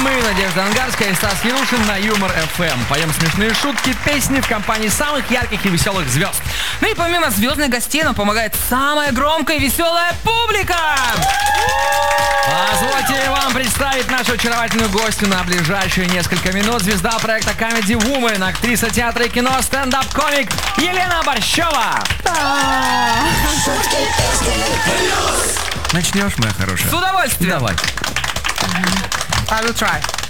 мы, Надежда Ангарская и Стас Ярушин на Юмор ФМ. Поем смешные шутки, песни в компании самых ярких и веселых звезд. Ну и помимо звездных гостей нам помогает самая громкая и веселая публика. Позвольте вам представить нашу очаровательную гостью на ближайшие несколько минут. Звезда проекта Comedy Woman, актриса театра и кино, стендап-комик Елена Борщева. Начнешь, моя хорошая? С удовольствием. Давай. I will try.